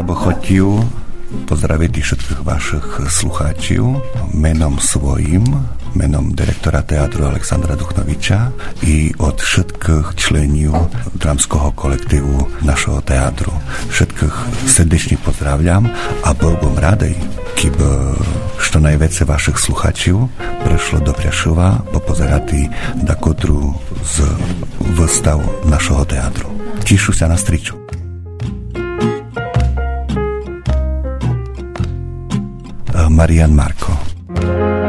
by хотів pozdraviti všetkých vašich slucháčov menom svojim, menom direktora teatru Aleksandra Duchnoviča i od všetkých členov dramského kolektívu našeho teatru. Všetkých srdečne pozdravljam a bol bom radej, keby što najviac vašich slucháčov prešlo do Prešova popozerati dakotru z výstav našeho teatru. Tišu sa na striču. Marian Marko.